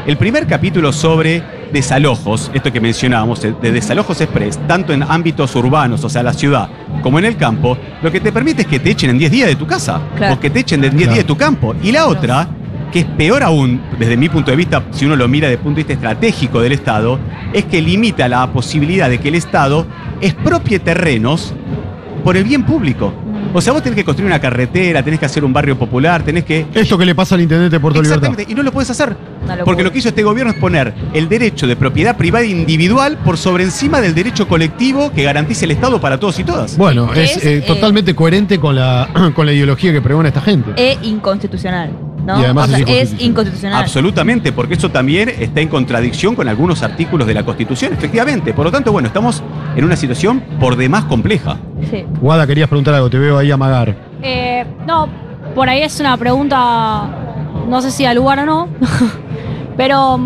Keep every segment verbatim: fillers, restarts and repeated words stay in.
El primer capítulo sobre desalojos, esto que mencionábamos, de desalojos express, tanto en ámbitos urbanos, o sea, la ciudad, como en el campo, lo que te permite es que te echen en diez días de tu casa, claro. o que te echen en diez claro. días de tu campo. Y la otra, que es peor aún, desde mi punto de vista, si uno lo mira desde el punto de vista estratégico del Estado, es que limita la posibilidad de que el Estado expropie terrenos por el bien público. O sea, vos tenés que construir una carretera, tenés que hacer un barrio popular, tenés que... Esto que le pasa al intendente de Puerto Libertad. Exactamente, y no lo puedes hacer. No lo porque puedo. Lo que hizo este gobierno es poner el derecho de propiedad privada individual por sobre encima del derecho colectivo que garantice el Estado para todos y todas. Bueno, es, es eh, totalmente eh, coherente con la, con la ideología que pregona esta gente. E inconstitucional. ¿No? Y además o sea, es, inconstitucional. es inconstitucional. Absolutamente, porque eso también está en contradicción con algunos artículos de la Constitución, efectivamente. Por lo tanto, bueno, estamos en una situación por demás compleja. Sí. Guada, querías preguntar algo, te veo ahí amagar. Eh, no, por ahí es una pregunta, no sé si al lugar o no, pero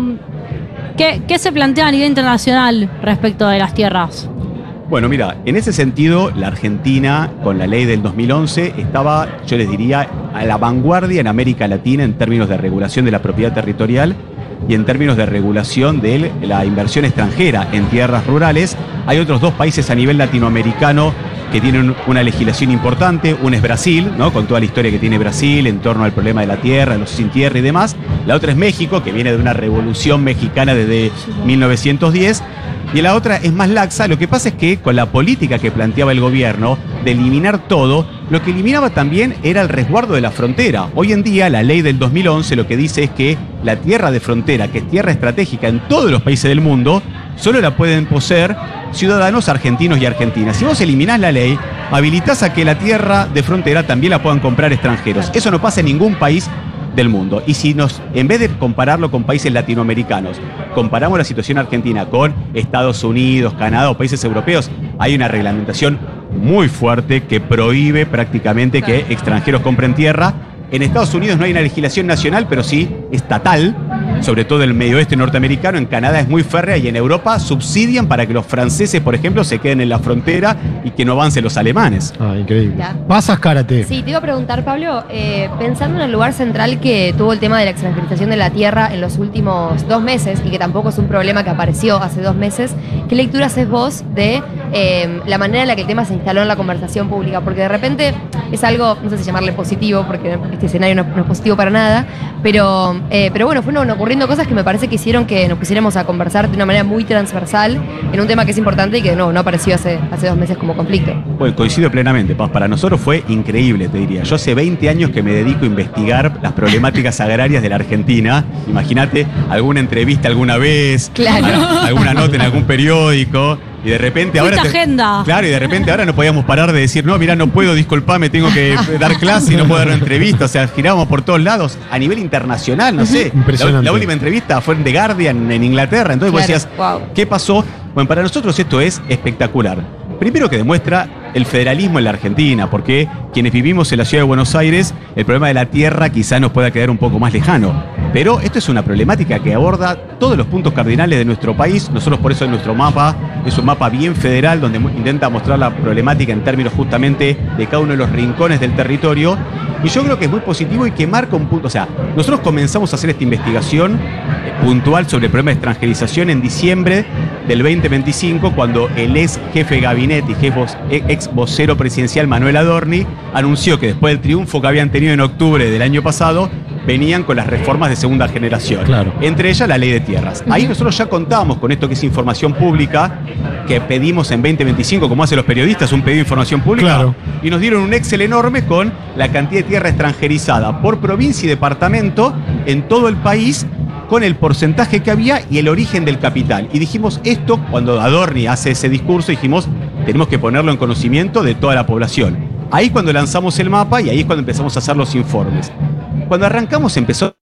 ¿qué, ¿qué se plantea a nivel internacional respecto de las tierras? Bueno, mira, en ese sentido, la Argentina, con la ley del dos mil once, estaba, yo les diría, a la vanguardia en América Latina en términos de regulación de la propiedad territorial y en términos de regulación de la inversión extranjera en tierras rurales. Hay otros dos países a nivel latinoamericano que tienen una legislación importante. Uno es Brasil, ¿no? Con toda la historia que tiene Brasil en torno al problema de la tierra, los sin tierra y demás. La otra es México, que viene de una revolución mexicana desde mil novecientos diez. Y la otra es más laxa. Lo que pasa es que con la política que planteaba el gobierno de eliminar todo, lo que eliminaba también era el resguardo de la frontera. Hoy en día la ley del dos mil once lo que dice es que la tierra de frontera, que es tierra estratégica en todos los países del mundo, solo la pueden poseer ciudadanos argentinos y argentinas. Si vos eliminás la ley, habilitás a que la tierra de frontera también la puedan comprar extranjeros. Eso no pasa en ningún país del mundo. Y si nos, en vez de compararlo con países latinoamericanos, comparamos la situación argentina con Estados Unidos, Canadá o países europeos, hay una reglamentación muy fuerte que prohíbe prácticamente que extranjeros compren tierra. En Estados Unidos no hay una legislación nacional, pero sí estatal, sobre todo en el medio oeste norteamericano. En Canadá es muy férrea y en Europa subsidian para que los franceses, por ejemplo, se queden en la frontera y que no avancen los alemanes. Ah, increíble. Ya. Pasas karate. Sí, te iba a preguntar, Pablo, eh, pensando en el lugar central que tuvo el tema de la extranjerización de la tierra en los últimos dos meses, y que tampoco es un problema que apareció hace dos meses, ¿qué lectura haces vos de eh, la manera en la que el tema se instaló en la conversación pública? Porque de repente es algo, no sé si llamarle positivo, porque este escenario no, no es positivo para nada, pero, eh, pero bueno, fueron ocurriendo cosas que me parece que hicieron que nos pusiéramos a conversar de una manera muy transversal en un tema que es importante y que no, no apareció hace, hace dos meses como conflicto. Bueno, coincido plenamente, Paz. Para nosotros fue increíble, te diría. Yo hace veinte años que me dedico a investigar las problemáticas agrarias de la Argentina. Imagínate alguna entrevista alguna vez, claro. alguna nota en algún periódico. Y de repente ahora. Te, agenda. Claro, y de repente ahora no podíamos parar de decir, no, mirá, no puedo, disculpame, tengo que dar clase y no puedo dar una entrevista. O sea, girábamos por todos lados a nivel internacional, no sé. La, la última entrevista fue en The Guardian en Inglaterra. Entonces claro. vos decías, wow. ¿qué pasó? Bueno, para nosotros esto es espectacular. Primero que demuestra el federalismo en la Argentina, porque quienes vivimos en la ciudad de Buenos Aires, el problema de la tierra quizás nos pueda quedar un poco más lejano. Pero esto es una problemática que aborda todos los puntos cardinales de nuestro país. Nosotros por eso en nuestro mapa es un mapa bien federal, donde intenta mostrar la problemática en términos justamente de cada uno de los rincones del territorio. Y yo creo que es muy positivo y que marca un punto. O sea, nosotros comenzamos a hacer esta investigación puntual sobre el problema de extranjerización en diciembre del veinte veinticinco, cuando el ex jefe de gabinete y jefe, ex vocero presidencial Manuel Adorni anunció que después del triunfo que habían tenido en octubre del año pasado, venían con las reformas de segunda generación. Claro. Entre ellas la ley de tierras. Ahí nosotros ya contábamos con esto que es información pública, que pedimos en veinte veinticinco, como hacen los periodistas, un pedido de información pública. Claro. Y nos dieron un Excel enorme con la cantidad de tierra extranjerizada por provincia y departamento en todo el país, con el porcentaje que había y el origen del capital. Y dijimos esto, cuando Adorni hace ese discurso, dijimos, tenemos que ponerlo en conocimiento de toda la población. Ahí cuando lanzamos el mapa y ahí es cuando empezamos a hacer los informes. Cuando arrancamos empezó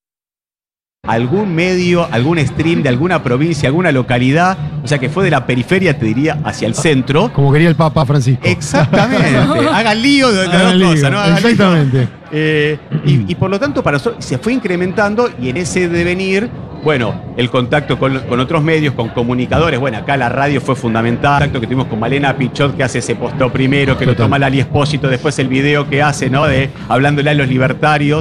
algún medio, algún stream de alguna provincia, alguna localidad, o sea que fue de la periferia, te diría, hacia el centro. Como quería el Papa Francisco. Exactamente. Hagan lío de las dos lío. cosas, ¿no? Hagan Exactamente. lío. Eh, y, y por lo tanto, para nosotros se fue incrementando, y en ese devenir, bueno, el contacto con, con otros medios, con comunicadores. Bueno, acá la radio fue fundamental. El contacto que tuvimos con Malena Pichot, que hace ese posteo primero, que Total. Lo toma Lali Espósito, después el video que hace, ¿no? De hablándole a los libertarios.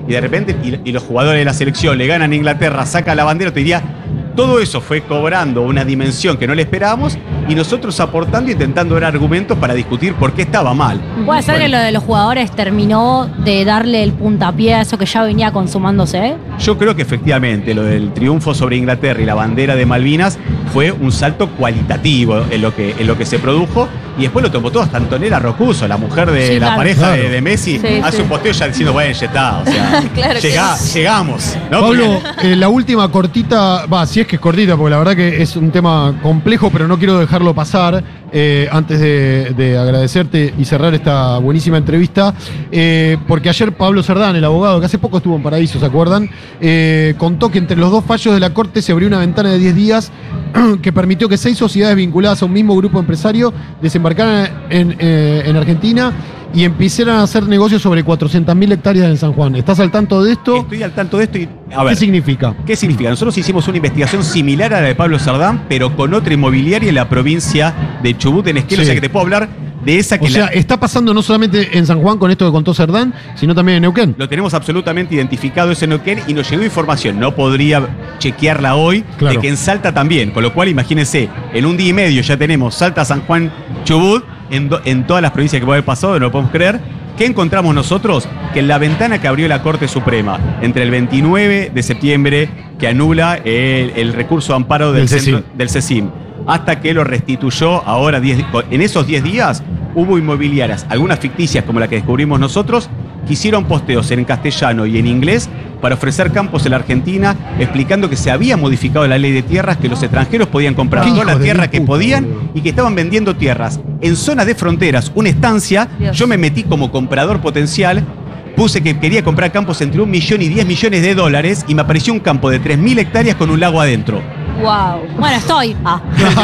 y de repente, y, y los jugadores de la selección le ganan a Inglaterra, saca la bandera, te diría, todo eso fue cobrando una dimensión que no le esperábamos y nosotros aportando e intentando dar argumentos para discutir por qué estaba mal. Puede ser Bueno, que lo de los jugadores terminó de darle el puntapié a eso que ya venía consumándose. Yo creo que efectivamente lo del triunfo sobre Inglaterra y la bandera de Malvinas fue un salto cualitativo en lo que, en lo que se produjo y después lo tomó todo hasta Antonella Rocuso, la mujer de Sí, la claro. pareja Claro. de, de Messi, Sí, hace sí. un posteo ya diciendo, bueno, ya está, o sea, Claro que llega- llegamos. ¿no? Pablo, eh, la última cortita, va, si es que es cortita, porque la verdad que es un tema complejo, pero no quiero dejarlo pasar. Eh, antes de, de agradecerte y cerrar esta buenísima entrevista, eh, porque ayer Pablo Cerdán, el abogado que hace poco estuvo en Paraíso, ¿se acuerdan? Eh, contó que entre los dos fallos de la Corte se abrió una ventana de diez días que permitió que seis sociedades vinculadas a un mismo grupo empresario desembarcaran en, eh, en Argentina y empezaran a hacer negocios sobre cuatrocientas mil hectáreas en San Juan. ¿Estás al tanto de esto? Estoy al tanto de esto y, a ¿Qué ver, significa? ¿qué significa? Nosotros hicimos una investigación similar a la de Pablo Cerdán, pero con otra inmobiliaria en la provincia de Chubut, en Esquel, Sí. o sea que te puedo hablar de esa que O sea, la- está pasando no solamente en San Juan con esto que contó Cerdán, sino también en Neuquén. lo tenemos absolutamente identificado ese Neuquén y nos llegó información, no podría chequearla hoy, Claro. de que en Salta también, con lo cual imagínense, en un día y medio ya tenemos Salta, San Juan, Chubut, en, do- en todas las provincias que puede haber pasado, no lo podemos creer. ¿Qué encontramos nosotros? Que en la ventana que abrió la Corte Suprema entre el veintinueve de septiembre, que anula el, el recurso de amparo del, Del centro- CECIM. del CECIM, hasta que lo restituyó ahora diez di- en esos diez días hubo inmobiliarias, algunas ficticias como la que descubrimos nosotros, que hicieron posteos en castellano y en inglés para ofrecer campos en la Argentina, explicando que se había modificado la ley de tierras, que los extranjeros podían comprar Qué toda la hijos de tierra mil que puta, podían boludo. y que estaban vendiendo tierras en zonas de fronteras, una estancia. Dios. Yo me metí como comprador potencial, puse que quería comprar campos entre un millón y diez millones de dólares y me apareció un campo de tres mil hectáreas con un lago adentro. Wow. Bueno, estoy. Ah.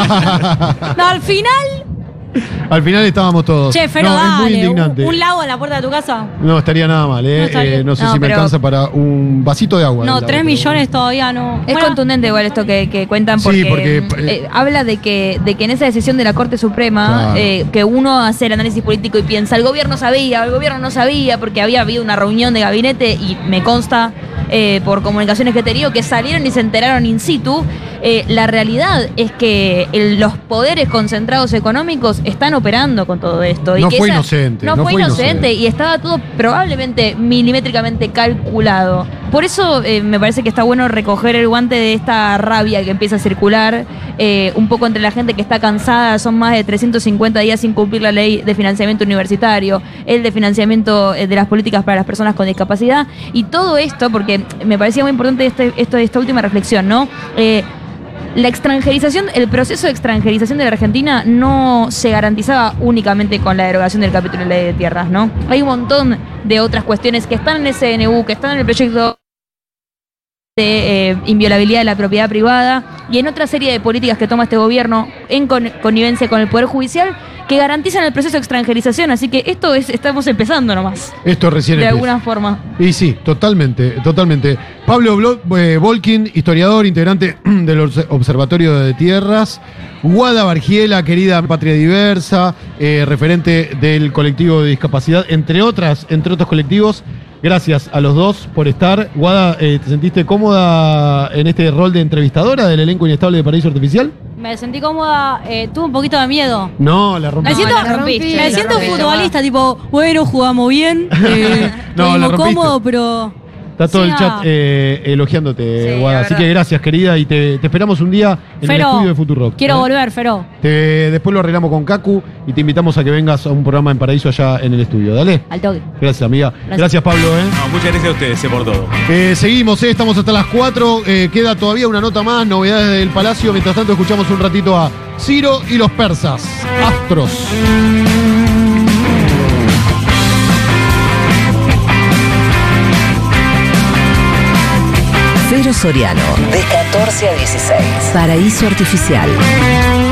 No, al final. Al final estábamos todos. Che, Fero, no, es muy dale. Un, indignante. un lago en la puerta de tu casa. No estaría nada mal, ¿eh? No estaría- Eh, no sé No, si me pero- alcanza para un vasito de agua. No, del tres lago, millones todavía no. Es Bueno, contundente igual esto que, que cuentan Sí, porque, porque, mm, eh, eh, habla de que, de que en esa decisión de la Corte Suprema, Claro. eh, que uno hace el análisis político y piensa, el gobierno sabía, el gobierno no sabía, porque había habido una reunión de gabinete y me consta eh, por comunicaciones que he tenido que salieron y se enteraron in situ. Eh, la realidad es que el- los poderes concentrados económicos están operando con todo esto. y No que fue inocente, No, no fue fue inocente, inocente. y estaba todo probablemente milimétricamente calculado. Por eso eh, me parece que está bueno recoger el guante de esta rabia que empieza a circular eh, un poco entre la gente que está cansada. Son más de trescientos cincuenta días sin cumplir la ley de financiamiento universitario, el de financiamiento eh, de las políticas para las personas con discapacidad y todo esto, porque me parecía muy importante este, esto, esta última reflexión, ¿no? Eh, La extranjerización, el proceso de extranjerización de la Argentina no se garantizaba únicamente con la derogación del capítulo de ley de tierras, ¿no? Hay un montón de otras cuestiones que están en el C N U, que están en el proyecto de eh, inviolabilidad de la propiedad privada y en otra serie de políticas que toma este gobierno en con- connivencia con el Poder Judicial que garantizan el proceso de extranjerización. Así que esto es, estamos empezando nomás, Esto recién de empieza. alguna forma. Y sí, totalmente, totalmente. Pablo Blo- eh, Volkin, historiador, integrante del Obs- Observatorio de Tierras. Guada Bargiela, querida Patria Diversa, eh, referente del colectivo de discapacidad, entre otras, entre otros colectivos. Gracias a los dos por estar. Guada, eh, ¿te sentiste cómoda en este rol de entrevistadora del elenco inestable de Paraíso Artificial? me sentí cómoda, eh, tuve un poquito de miedo. No, la rompí. Me siento, la rompiste, me la siento rompiste, futbolista, tipo, bueno, jugamos bien. Eh, No, la estuvimos rompiste. cómodo, pero. Está todo Sí, el chat ah. eh, elogiándote, Sí, Guada. la Así verdad. que gracias, querida, y te, te esperamos un día en el Fero, estudio de Futurock. quiero ¿eh? volver, Fero. Te- después lo arreglamos con Kaku y te invitamos a que vengas a un programa en Paraíso allá en el estudio. Dale. Al toque. Gracias, amiga. Gracias, Gracias. Pablo. ¿eh? No, muchas gracias a ustedes eh, por todo. Eh, seguimos, eh, estamos hasta las cuatro. eh, queda todavía una nota más, novedades del Palacio. Mientras tanto, escuchamos un ratito a Ciro y los persas. Astros. Fero Soriano, de catorce a dieciséis. Paraíso Artificial.